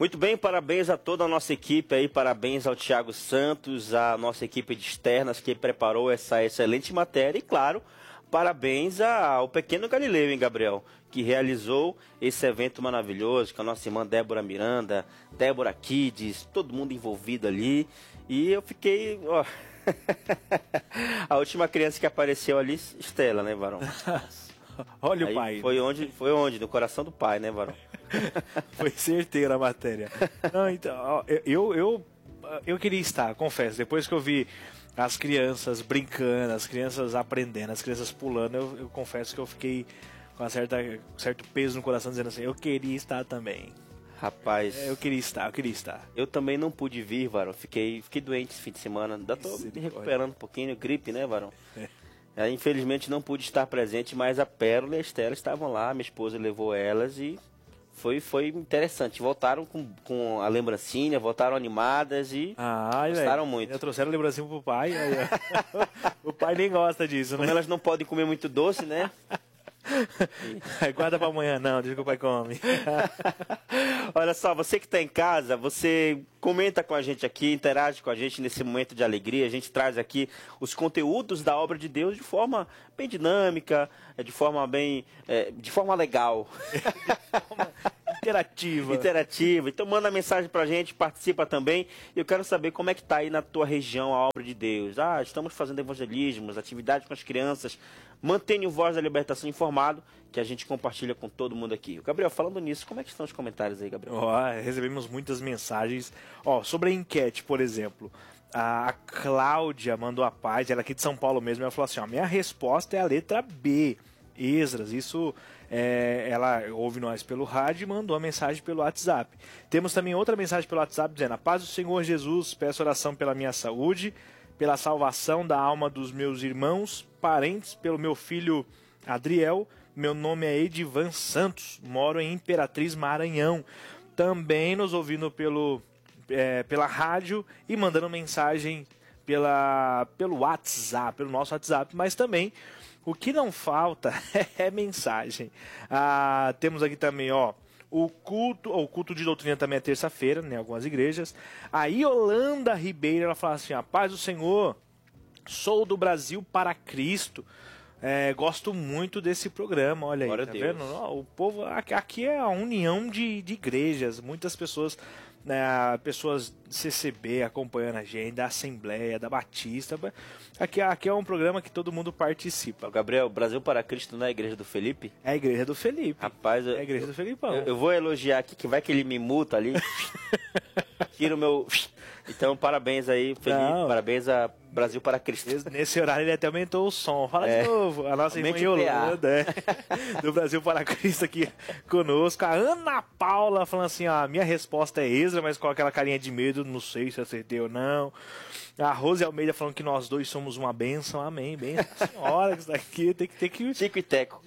Muito bem, parabéns a toda a nossa equipe aí, parabéns ao Thiago Santos, a nossa equipe de externas que preparou essa excelente matéria e, claro, parabéns ao pequeno Galileu, hein, Gabriel, que realizou esse evento maravilhoso, com a nossa irmã Débora Miranda, Débora Kids, todo mundo envolvido ali, e eu fiquei, ó, a última criança que apareceu ali, Estela, né, Varão? Olha aí o pai. Foi onde? No coração do pai, né, Varão? Foi certeira a matéria. Não, então, ó, eu queria estar, confesso, depois que eu vi as crianças brincando, as crianças aprendendo, as crianças pulando, eu confesso que eu fiquei com certo peso no coração, dizendo assim, eu queria estar também. Rapaz, eu queria estar. Eu também não pude vir, Varão. Fiquei doente esse fim de semana. Ainda tô me recuperando um pouquinho, gripe, né, Varão? Infelizmente não pude estar presente, mas a Pérola e a Estela estavam lá, minha esposa levou elas e foi interessante. Voltaram com a lembrancinha, voltaram animadas e gostaram muito. Já trouxeram a lembrancinha pro pai. O pai nem gosta disso, Como né? elas não podem comer muito doce, né? Guarda pra amanhã, não, deixa que o pai come. Olha só, você que está em casa, você comenta com a gente aqui, interage com a gente nesse momento de alegria. A gente traz aqui os conteúdos da obra de Deus de forma bem dinâmica, de forma legal. Interativa. Então manda mensagem pra gente, participa também. Eu quero saber como é que tá aí na tua região a obra de Deus. Estamos fazendo evangelismos, atividades com as crianças. Mantenha o Voz da Libertação informado, que a gente compartilha com todo mundo aqui. Gabriel, falando nisso, como é que estão os comentários aí, Gabriel? Recebemos muitas mensagens. Sobre a enquete, por exemplo. A Cláudia mandou a paz, ela é aqui de São Paulo mesmo, ela falou assim, minha resposta é a letra B. Esdras, isso ela ouve nós pelo rádio e mandou a mensagem pelo WhatsApp. Temos também outra mensagem pelo WhatsApp dizendo: a paz do Senhor Jesus, peço oração pela minha saúde, pela salvação da alma dos meus irmãos, parentes, pelo meu filho Adriel. Meu nome é Edivan Santos, moro em Imperatriz, Maranhão. Também nos ouvindo pela rádio e mandando mensagem pelo WhatsApp, pelo nosso WhatsApp, mas também o que não falta é mensagem. Temos aqui também, o culto de doutrina também é terça-feira, né, em algumas igrejas. A Yolanda Ribeiro, ela fala assim: a paz do Senhor, sou do Brasil para Cristo. Gosto muito desse programa, olha aí, Glória tá a Deus. vendo? O povo, aqui é a união de igrejas, muitas pessoas, pessoas CCB acompanhando a gente, da Assembleia, da Batista. Aqui é um programa que todo mundo participa. Gabriel, Brasil para Cristo não é a igreja do Felipe? É a igreja do Felipe. Rapaz, é a igreja do Felipão. Eu vou elogiar aqui, que vai que ele me multa ali. Tira o meu... Então, parabéns aí, Felipe. Parabéns a Brasil para Cristo. Nesse horário ele até aumentou o som. Fala de novo. A nossa irmã Yolanda, do Brasil para Cristo aqui conosco. A Ana Paula falando assim: minha resposta é Esdras, mas com aquela carinha de medo, não sei se acertei ou não. A Rose Almeida falando que nós dois somos uma bênção. Amém. Bênção, senhora, que está aqui. Tem que... Tico e teco.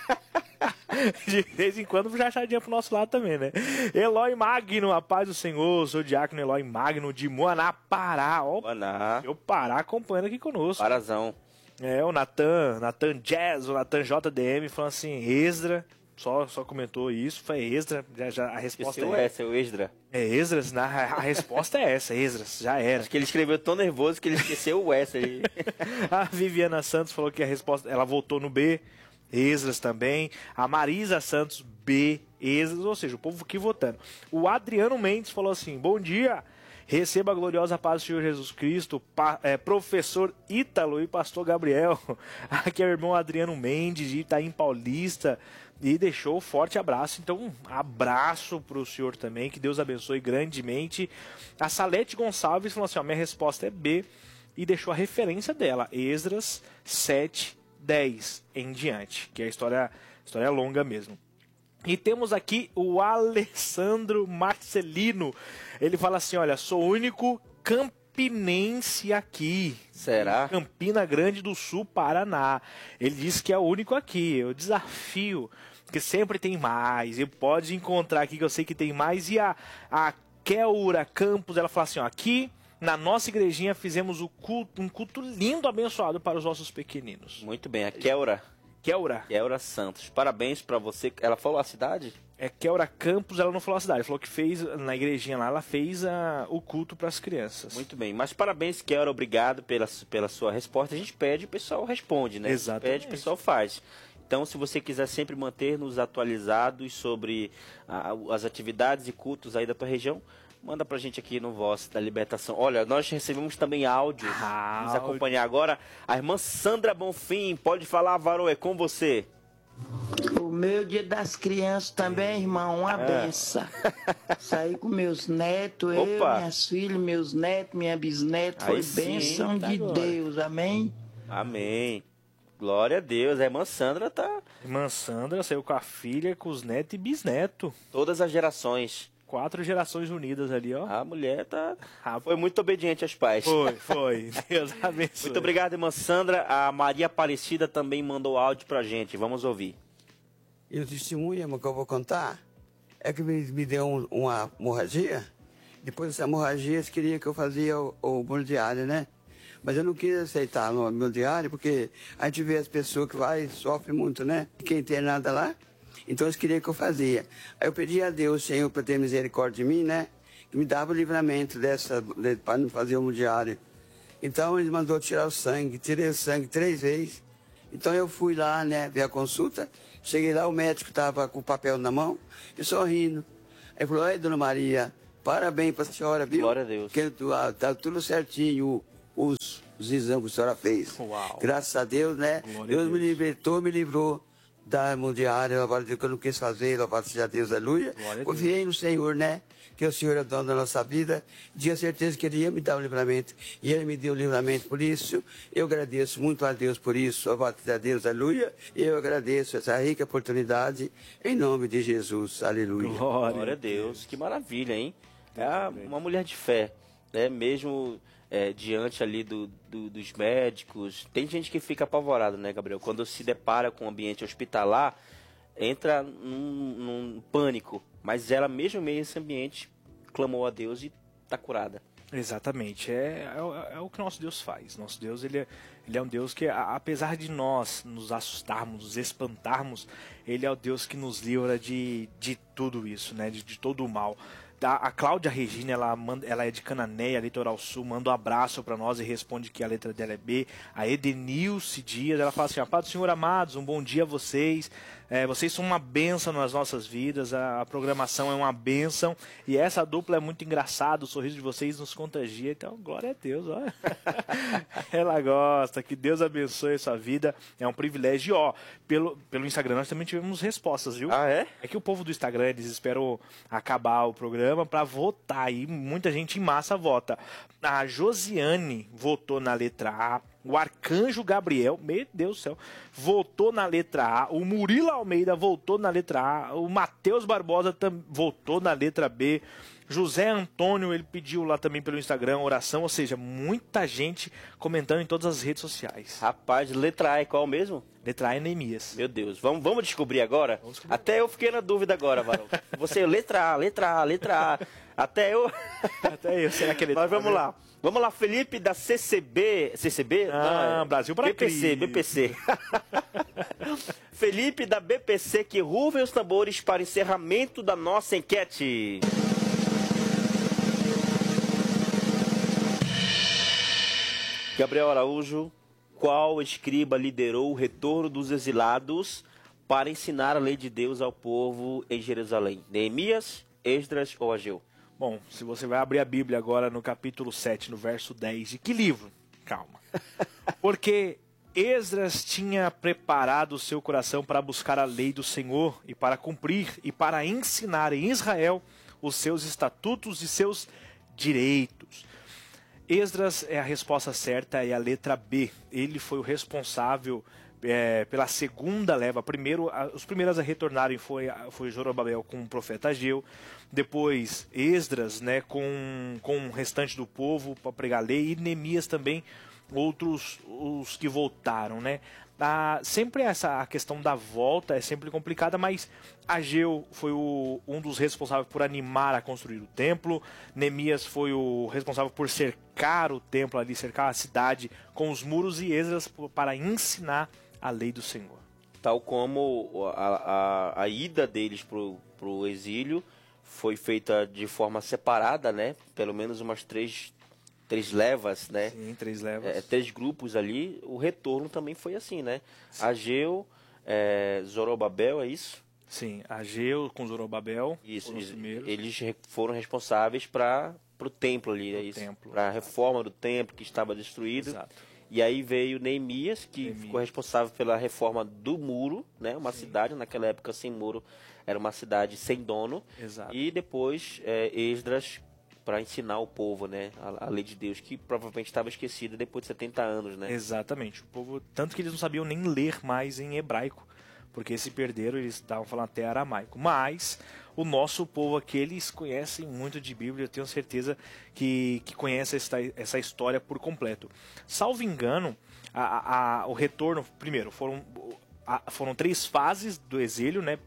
De vez em quando já achadinha pro nosso lado também, né? Eloy Magno, a paz do Senhor, sou o diácono Eloy Magno de Moaná, Pará. Moaná. O Pará acompanhando aqui conosco. Parazão. O Natan Jazz, o Natan JDM falando assim: Esdras, só comentou isso, foi Esdras, já a resposta é o Esdras. É Esdras, a resposta é essa, Esdras, já era. Acho que ele escreveu tão nervoso que ele esqueceu o S ali. A Viviana Santos falou que a resposta, ela voltou no B. Esdras também. A Marisa Santos, B. Esdras, ou seja, o povo aqui votando. O Adriano Mendes falou assim: bom dia, receba a gloriosa paz do Senhor Jesus Cristo, professor Ítalo e pastor Gabriel. Aqui é o irmão Adriano Mendes de Itaim Paulista e deixou um forte abraço. Então, um abraço para o senhor também, que Deus abençoe grandemente. A Salete Gonçalves falou assim: minha resposta é B, e deixou a referência dela, Esdras 7:10 em diante, que é a história longa mesmo. E temos aqui o Alessandro Marcelino. Ele fala assim: olha, sou o único campinense aqui. Será? Campina Grande do Sul, Paraná. Ele disse que é o único aqui. Eu desafio, que sempre tem mais. E pode encontrar aqui, que eu sei que tem mais. E a Keura Campos, ela fala assim: aqui na nossa igrejinha fizemos um culto lindo, abençoado para os nossos pequeninos. Muito bem, a Keura Santos. Parabéns para você. Ela falou a cidade? Kéura Campos, ela não falou a cidade, falou que fez na igrejinha lá, ela fez o culto para as crianças. Muito bem, mas parabéns, Kéura, obrigado pela sua resposta. A gente pede, o pessoal responde, né? Exatamente. Pede, o pessoal faz. Então, se você quiser sempre manter-nos atualizados sobre as atividades e cultos aí da tua região, manda pra gente aqui no Voz da Libertação. Olha, nós recebemos também áudios. Nos acompanhar agora. A irmã Sandra Bonfim, pode falar, Varô, é com você. O meu dia das crianças também, irmão, uma benção. Saí com meus netos, eu, minhas filhas, meus netos, minha bisneta, foi bênção de Deus, amém? Amém. Glória a Deus, a irmã Sandra tá... Irmã Sandra saiu com a filha, com os netos e bisneto. Todas as gerações. 4 gerações unidas ali, ó. A mulher foi muito obediente aos pais. Foi. Deus abençoe. Muito obrigado, irmã Sandra. A Maria Aparecida também mandou áudio pra gente. Vamos ouvir. E o testemunho, irmão, que eu vou contar, é que me deu uma hemorragia. Depois dessa hemorragia, eles queriam que eu fazia o bolo diário, né? Mas eu não quis aceitar no meu diário, porque a gente vê as pessoas que vai sofrem muito, né? Quem tem nada lá. Então eles queriam que eu fazia. Aí eu pedi a Deus, Senhor, para ter misericórdia de mim, né? Que me dava o livramento para não fazer o diário. Então ele mandou tirar o sangue. Tirei o sangue 3 vezes. Então eu fui lá, né, ver a consulta. Cheguei lá, o médico estava com o papel na mão e sorrindo. Aí falou, ai, dona Maria, parabéns para a senhora, viu? Glória a Deus. Que tá tudo certinho, os exames que a senhora fez. Uau. Graças a Deus, né? Deus me livrou da mundiária, louvado a Deus, que eu não quis fazer, louvado seja Deus, aleluia. Confiei no Senhor, né? Que o Senhor é o dono da nossa vida. Tinha certeza que Ele ia me dar o livramento. E Ele me deu o livramento. Por isso, eu agradeço muito a Deus por isso. Louvado seja Deus, aleluia. E eu agradeço essa rica oportunidade em nome de Jesus, aleluia. Glória a Deus. Que maravilha, hein? É uma mulher de fé, né? Mesmo diante ali dos médicos. Tem gente que fica apavorado, né, Gabriel? Quando se depara com o ambiente hospitalar, entra num pânico. Mas ela, mesmo meio nesse ambiente, clamou a Deus e está curada. Exatamente. É o que nosso Deus faz. Nosso Deus, ele é um Deus que, apesar de nós nos assustarmos, nos espantarmos, Ele é o Deus que nos livra de tudo isso, né? De todo o mal. A Cláudia Regina, ela é de Cananéia, Litoral Sul, manda um abraço para nós e responde que a letra dela é B. A Edenilce Dias, ela fala assim, paz do Senhor, amados, um bom dia a vocês. Vocês são uma bênção nas nossas vidas, a programação é uma bênção e essa dupla é muito engraçada, o sorriso de vocês nos contagia, então glória a Deus, ó. Ela gosta, que Deus abençoe a sua vida, é um privilégio. E, ó, pelo Instagram nós também tivemos respostas, viu? Ah, é? É que o povo do Instagram, eles esperam acabar o programa para votar e muita gente em massa vota. A Josiane votou na letra A. O Arcanjo Gabriel, meu Deus do céu, votou na letra A. O Murilo Almeida votou na letra A. O Matheus Barbosa votou na letra B. José Antônio, ele pediu lá também pelo Instagram oração. Ou seja, muita gente comentando em todas as redes sociais. Rapaz, letra A é qual mesmo? Letra A é Neemias. Meu Deus, vamos descobrir agora? Até eu fiquei na dúvida agora, Varão. Você, letra A. Até eu, será que ele... Mas vamos lá. Vamos lá, Felipe da CCB. CCB? Não, Brasil para BPC. Felipe da BPC, que rufem os tambores para encerramento da nossa enquete. Gabriel Araújo, qual escriba liderou o retorno dos exilados para ensinar a lei de Deus ao povo em Jerusalém? Neemias, Esdras ou Ageu? Bom, se você vai abrir a Bíblia agora no capítulo 7, no verso 10, de que livro? Calma. Porque Esdras tinha preparado o seu coração para buscar a lei do Senhor e para cumprir e para ensinar em Israel os seus estatutos e seus direitos. Esdras é a resposta certa, é a letra B. Ele foi o responsável pela segunda leva. Os primeiros a retornarem foi Zorobabel com o profeta Ageu, depois Esdras, né, com o restante do povo para pregar a lei, e Neemias também, os que voltaram, né? Sempre a questão da volta é sempre complicada, mas Ageu foi um dos responsáveis por animar a construir o templo. Neemias foi o responsável por cercar o templo ali, cercar a cidade com os muros, e Esdras para ensinar a lei do Senhor. Tal como a ida deles pro exílio foi feita de forma separada, né? Pelo menos umas três levas, né? Sim, 3 levas. 3 grupos ali. O retorno também foi assim, né? Sim. Ageu, Zorobabel, é isso? Sim, Ageu com Zorobabel. Isso, eles foram responsáveis para o templo ali, é isso? Para a reforma do templo que estava destruído. Exato. E aí veio Neemias, que ficou responsável pela reforma do muro, né? Uma cidade, naquela época sem muro, era uma cidade sem dono. Exato. E depois Esdras, para ensinar o povo, né? A lei de Deus, que provavelmente estava esquecida depois de 70 anos, né? Exatamente. O povo, tanto que eles não sabiam nem ler mais em hebraico, porque se perderam, eles estavam falando até aramaico. Mas o nosso povo aqui, eles conhecem muito de Bíblia, eu tenho certeza que conhece essa história por completo. Salvo engano, o retorno, primeiro, foram 3 fases do exílio, né?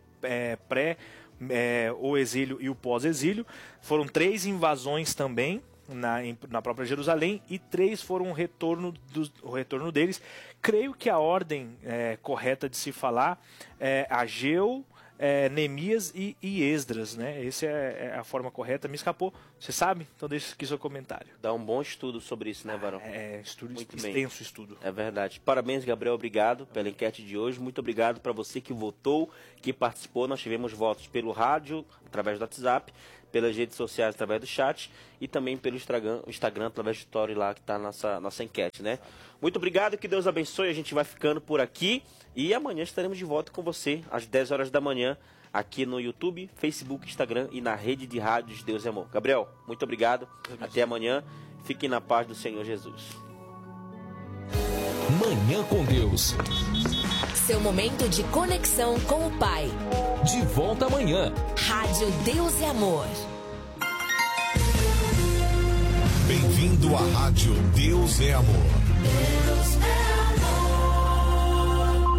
O exílio e o pós-exílio. Foram 3 invasões também na própria Jerusalém, e 3 foram o retorno deles. Creio que a ordem correta de se falar é Ageu, Neemias e Esdras, né? Essa é a forma correta. Me escapou, você sabe? Então deixa aqui seu comentário. Dá um bom estudo sobre isso, né, Varão? Extenso estudo. É verdade. Parabéns, Gabriel, obrigado pela enquete de hoje. Muito obrigado para você que votou, que participou. Nós tivemos votos pelo rádio, através do WhatsApp, pelas redes sociais, através do chat, e também pelo Instagram através do story lá, que está a nossa enquete, né? Muito obrigado, que Deus abençoe. A gente vai ficando por aqui e amanhã estaremos de volta com você às 10 horas da manhã, aqui no YouTube, Facebook, Instagram e na rede de rádios Deus e Amor. Gabriel, muito obrigado. Até amanhã. Fiquem na paz do Senhor Jesus. Manhã com Deus. Seu momento de conexão com o Pai. De volta amanhã. Rádio Deus e Amor. Bem-vindo à Rádio Deus é Amor. Deus é amor.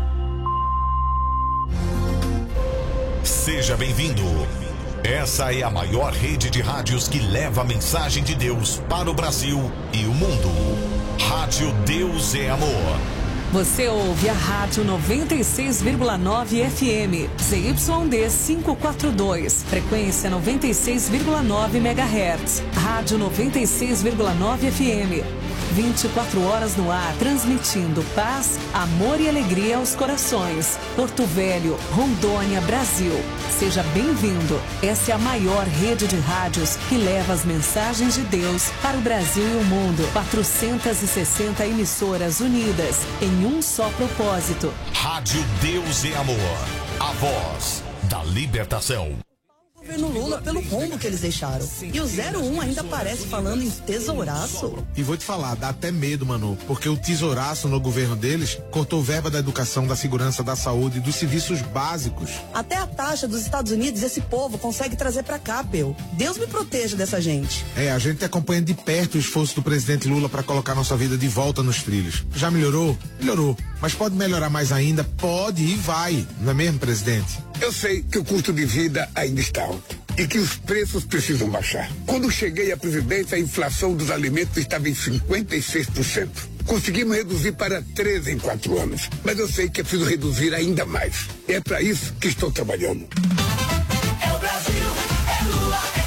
Seja bem-vindo. Essa é a maior rede de rádios que leva a mensagem de Deus para o Brasil e o mundo. Rádio Deus é Amor. Você ouve a Rádio 96,9 FM, ZYD 542, frequência 96,9 MHz. Rádio 96,9 FM, 24 horas no ar, transmitindo paz, amor e alegria aos corações. Porto Velho, Rondônia, Brasil. Seja bem-vindo. Essa é a maior rede de rádios que leva as mensagens de Deus para o Brasil e o mundo. 460 emissoras unidas em um só propósito. Rádio Deus é Amor, a voz da libertação. Governo Lula pelo rombo que eles deixaram. E o 01 ainda aparece falando em tesouraço. E vou te falar, dá até medo, Manu, porque o tesouraço no governo deles cortou verba da educação, da segurança, da saúde e dos serviços básicos. Até a taxa dos Estados Unidos esse povo consegue trazer pra cá, Peu. Deus me proteja dessa gente. A gente acompanha de perto o esforço do presidente Lula para colocar nossa vida de volta nos trilhos. Já melhorou? Melhorou. Mas pode melhorar mais ainda? Pode e vai. Não é mesmo, presidente? Eu sei que o custo de vida ainda está alto e que os preços precisam baixar. Quando cheguei à presidência, a inflação dos alimentos estava em 56%. Conseguimos reduzir para 13% em 4 anos. Mas eu sei que é preciso reduzir ainda mais. É para isso que estou trabalhando. É o Brasil, é Lula, é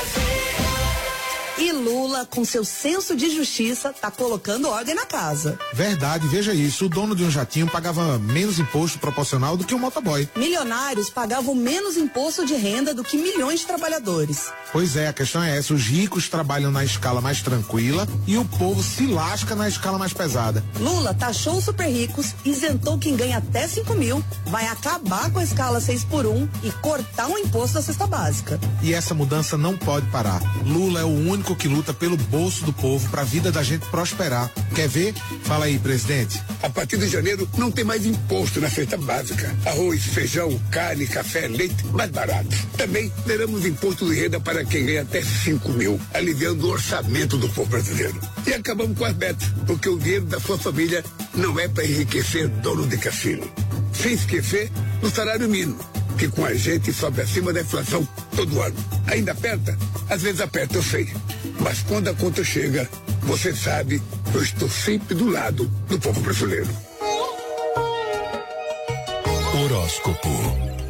E Lula, com seu senso de justiça, tá colocando ordem na casa. Verdade, veja isso. O dono de um jatinho pagava menos imposto proporcional do que um motoboy. Milionários pagavam menos imposto de renda do que milhões de trabalhadores. Pois é, a questão é essa. Os ricos trabalham na escala mais tranquila e o povo se lasca na escala mais pesada. Lula taxou os super ricos, isentou quem ganha até 5 mil, vai acabar com a escala 6x1 e cortar o imposto da cesta básica. E essa mudança não pode parar. Lula é o único que luta pelo bolso do povo para a vida da gente prosperar. Quer ver? Fala aí, presidente. A partir de janeiro não tem mais imposto na cesta básica. Arroz, feijão, carne, café, leite, mais barato. Também teremos imposto de renda para quem ganha até 5 mil, aliviando o orçamento do povo brasileiro. E acabamos com as betas, porque o dinheiro da sua família não é para enriquecer dono de cassino. Sem esquecer do salário mínimo, que com a gente sobe acima da inflação todo ano. Ainda aperta? Às vezes aperta, eu sei. Mas quando a conta chega, você sabe, eu estou sempre do lado do povo brasileiro. Horóscopo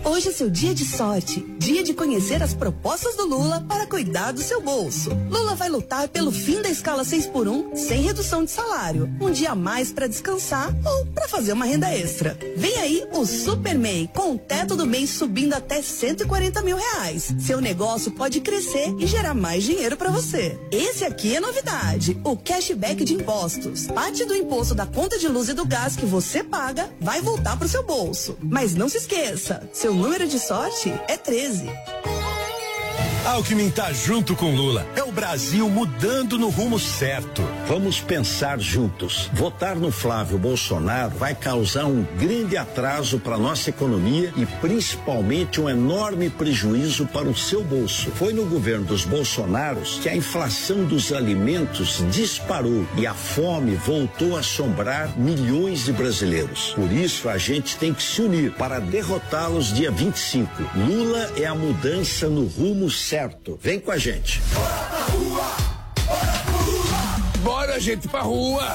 Hoje é seu dia de sorte, dia de conhecer as propostas do Lula para cuidar do seu bolso. Lula vai lutar pelo fim da escala 6x1 sem redução de salário, um dia a mais para descansar ou para fazer uma renda extra. Vem aí o Super MEI, com o teto do mês subindo até R$140 mil. Seu negócio pode crescer e gerar mais dinheiro para você. Esse aqui é novidade, o cashback de impostos. Parte do imposto da conta de luz e do gás que você paga vai voltar pro seu bolso. Mas não se esqueça, seu número de sorte é 13. Alckmin tá junto com Lula. É o Brasil mudando no rumo certo. Vamos pensar juntos. Votar no Flávio Bolsonaro vai causar um grande atraso para nossa economia e principalmente um enorme prejuízo para o seu bolso. Foi no governo dos Bolsonaros que a inflação dos alimentos disparou e a fome voltou a assombrar milhões de brasileiros. Por isso a gente tem que se unir para derrotá-los dia 25. Lula é a mudança no rumo certo. Vem com a gente. Bora, gente, pra rua!